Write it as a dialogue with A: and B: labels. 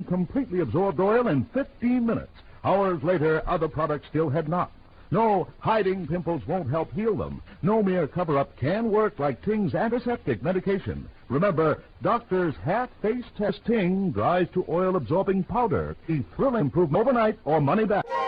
A: completely absorbed oil in 15 minutes. Hours later, other products still had not. No, hiding pimples won't help heal them. No mere cover-up can work like Ting's antiseptic medication. Remember, doctors' half-face test Ting dries to oil-absorbing powder. A thrilling improvement overnight or money back.